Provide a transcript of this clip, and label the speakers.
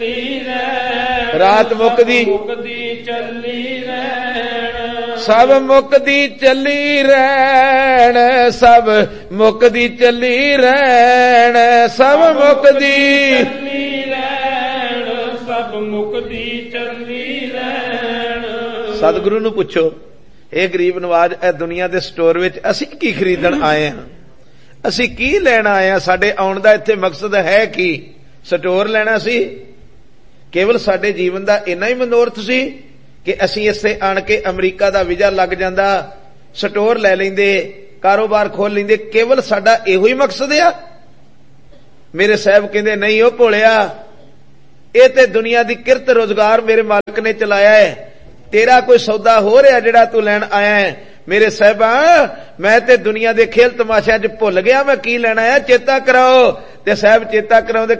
Speaker 1: ਰਾਤ ਮੁੱਕਦੀ
Speaker 2: ਚੱਲੀ ਰਹਿਣ,
Speaker 1: ਸਭ ਮੁੱਕਦੀ ਚੱਲੀ ਰਹਿਣ, ਸਭ ਮੁੱਕਦੀ ਚੱਲੀ ਰਹਿਣ, ਸਭ ਮੁੱਕਦੀ
Speaker 2: ਚੱਲੀ ਰਹਿਣ, ਸਭ ਮੁੱਕਦੀ ਚੱਲੀ ਰਹਿਣ।
Speaker 1: ਸਤਿਗੁਰੂ ਨੂੰ ਪੁੱਛੋ, ਇਹ ਗਰੀਬ ਨਵਾਜ, ਇਹ ਦੁਨੀਆ ਦੇ ਸਟੋਰ ਵਿੱਚ ਅਸੀਂ ਕੀ ਖਰੀਦਣ ਆਏ ਹਾਂ? ਅਸੀਂ ਕੀ ਲੈਣ ਆਏ ਹਾਂ? ਸਾਡੇ ਆਉਣ ਦਾ ਇੱਥੇ ਮਕਸਦ ਹੈ ਕੀ? ਸਟੋਰ ਲੈਣਾ ਸੀ? ਕੇਵਲ ਸਾਡੇ ਜੀਵਨ ਦਾ ਇੰਨਾ ਹੀ ਮਨੋਰਥ ਸੀ ਕਿ ਅਸੀਂ ਇੱਥੇ ਆਣ ਕੇ ਅਮਰੀਕਾ ਦਾ ਵੀਜ਼ਾ ਲੱਗ ਜਾਂਦਾ, ਸਟੋਰ ਲੈ ਲੈਂਦੇ, ਕਾਰੋਬਾਰ ਖੋਲ ਲੈਂਦੇ? ਕੇਵਲ ਸਾਡਾ ਇਹੋ ਹੀ ਮਕਸਦ ਆ? ਮੇਰੇ ਸਾਹਿਬ ਕਹਿੰਦੇ ਨਹੀਂ ਉਹ ਭੋਲਿਆ, ਇਹ ਤੇ ਦੁਨੀਆ ਦੀ ਕਿਰਤ ਰੋਜ਼ਗਾਰ ਮੇਰੇ ਮਾਲਕ ਨੇ ਚਲਾਇਆ ਹੈ, ਤੇਰਾ ਕੋਈ ਸੌਦਾ ਹੋ ਰਿਹਾ ਜਿਹੜਾ ਤੂੰ ਲੈਣ ਆਇਆ ਹੈ? ਮੇਰੇ ਸਾਹਿਬਾਂ, ਮੈਂ ਤੇ ਦੁਨੀਆ ਦੇ ਖੇਲ ਤਮਾਸ਼ਿਆਂ 'ਚ ਭੁੱਲ ਗਿਆ ਮੈਂ ਕੀ ਲੈਣਾ ਹੈ, ਚੇਤਾ ਕਰਾਓ। ਤੇ ਸਾਹਿਬ ਚੇਤਾ ਕਰਾਉਂਦੇ